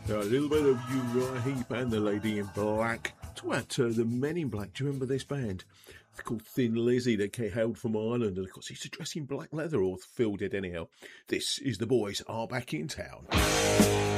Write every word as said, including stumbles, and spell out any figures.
A little bit of Uriah Heep and the Lady in Black. Talk about uh, the Men in Black. Do you remember this band? It's called Thin Lizzy. They hailed from Ireland, and of course, he used to dress in black leather, or Phil did anyhow. This is The Boys Are Back in Town.